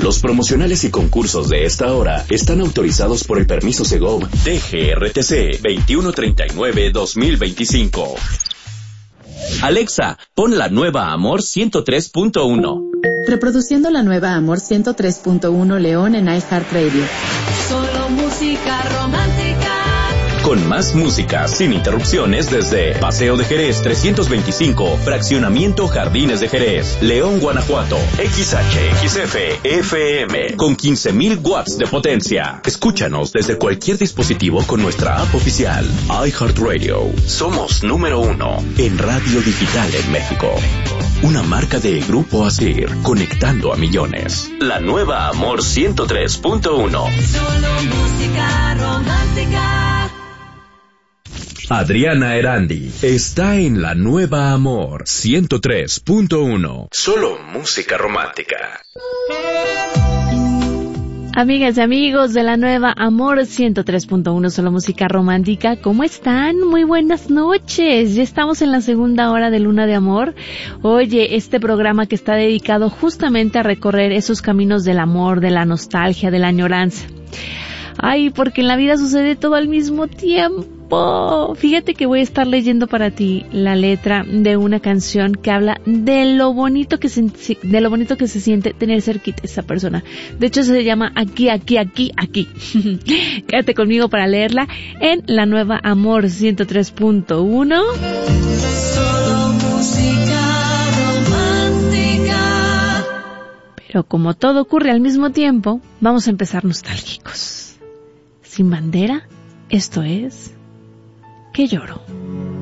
Los promocionales y concursos de esta hora están autorizados por el permiso Segov DGRTC 2139-2025. Alexa, pon la nueva Amor 103.1. Reproduciendo la nueva Amor 103.1 León en iHeartRadio. Solo música romántica. Con más música, sin interrupciones desde Paseo de Jerez 325, Fraccionamiento Jardines de Jerez, León, Guanajuato. XHXF FM con 15,000 watts de potencia. Escúchanos desde cualquier dispositivo con nuestra app oficial iHeartRadio. Somos número 1 en radio digital en México. Una marca de Grupo Asir, conectando a millones. La nueva Amor 103.1. Solo música romántica. Adriana Erandi está en la nueva Amor 103.1. Solo música romántica. Amigas y amigos de la nueva Amor 103.1, solo música romántica, ¿cómo están? Muy buenas noches. Ya estamos en la segunda hora de Luna de Amor. Oye, este programa que está dedicado justamente a recorrer esos caminos del amor, de la nostalgia, de la añoranza. Ay, porque en la vida sucede todo al mismo tiempo. Fíjate que voy a estar leyendo para ti la letra de una canción que habla de lo bonito que se siente tener cerquita a esa persona. De hecho, se llama Aquí, Aquí, Aquí, Aquí. Quédate conmigo para leerla en la nueva Amor 103.1. Solo música romántica. Pero como todo ocurre al mismo tiempo, vamos a empezar nostálgicos. Sin bandera, esto es... que lloro.